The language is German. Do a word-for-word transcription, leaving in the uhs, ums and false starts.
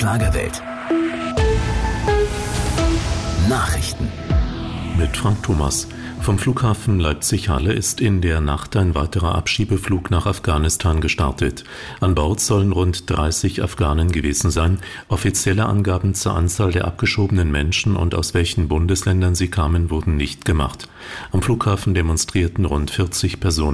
Schlagerwelt. Nachrichten. Mit Frank Thomas. Vom Flughafen Leipzig-Halle ist in der Nacht ein weiterer Abschiebeflug nach Afghanistan gestartet. An Bord sollen rund dreißig Afghanen gewesen sein. Offizielle Angaben zur Anzahl der abgeschobenen Menschen und aus welchen Bundesländern sie kamen, wurden nicht gemacht. Am Flughafen demonstrierten rund vierzig Personen.